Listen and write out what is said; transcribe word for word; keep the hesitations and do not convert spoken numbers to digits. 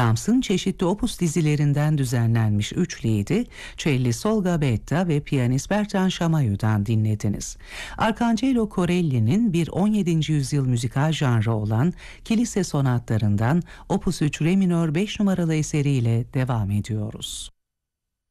Brahms'ın çeşitli opus dizilerinden düzenlenmiş üçlüydi. Cellist Olga Betta ve piyanist Bertrand Chamayou'dan dinlediniz. Arcangelo Corelli'nin bir on yedinci yüzyıl müzikal janrı olan kilise sonatlarından opus üç re minör beş numaralı eseriyle devam ediyoruz.